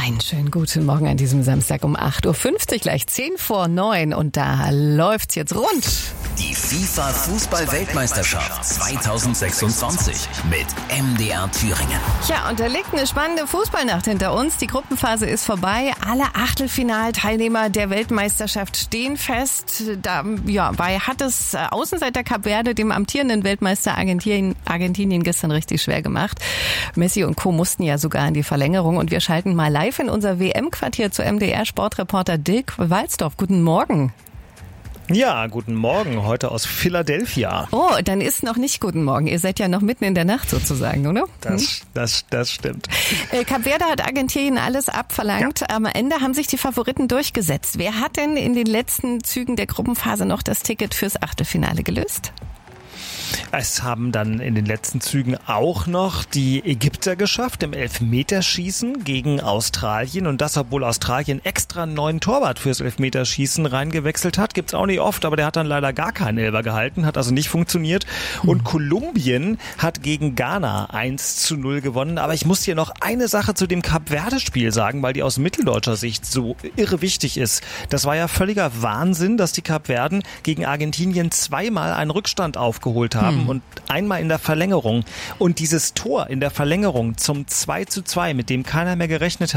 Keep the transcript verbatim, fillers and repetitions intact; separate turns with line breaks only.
Einen schönen guten Morgen an diesem Samstag um acht Uhr fünfzig, gleich zehn vor neun und da läuft's jetzt rund.
Die FIFA-Fußball-Weltmeisterschaft zweitausendsechsundzwanzig mit M D R Thüringen.
Ja, und da liegt eine spannende Fußballnacht hinter uns. Die Gruppenphase ist vorbei. Alle Achtelfinalteilnehmer der Weltmeisterschaft stehen fest. Dabei hat es Außenseiter Kap Verde dem amtierenden Weltmeister Argentinien, Argentinien gestern richtig schwer gemacht. Messi und Co. mussten ja sogar in die Verlängerung und wir schalten mal live in unser W M-Quartier zu M D R-Sportreporter Dirk Walzdorf. Guten Morgen.
Ja, guten Morgen, heute aus Philadelphia.
Oh, dann ist noch nicht guten Morgen. Ihr seid ja noch mitten in der Nacht sozusagen, oder?
Das, hm? das, das stimmt.
Äh, Kap Verde hat Argentinien alles abverlangt. Ja. Am Ende haben sich die Favoriten durchgesetzt. Wer hat denn in den letzten Zügen der Gruppenphase noch das Ticket fürs Achtelfinale gelöst?
Es haben dann in den letzten Zügen auch noch die Ägypter geschafft im Elfmeterschießen gegen Australien. Und das, obwohl Australien extra einen neuen Torwart fürs Elfmeterschießen reingewechselt hat. Gibt's auch nicht oft, aber der hat dann leider gar keinen Elfer gehalten, hat also nicht funktioniert. Und Kolumbien hat gegen Ghana eins zu null gewonnen. Aber ich muss hier noch eine Sache zu dem Kap-Verde-Spiel sagen, weil die aus mitteldeutscher Sicht so irre wichtig ist. Das war ja völliger Wahnsinn, dass die Kapverden gegen Argentinien zweimal einen Rückstand aufgeholt haben. haben und einmal in der Verlängerung. Und dieses Tor in der Verlängerung zum zwei zu zwei, mit dem keiner mehr gerechnet hat,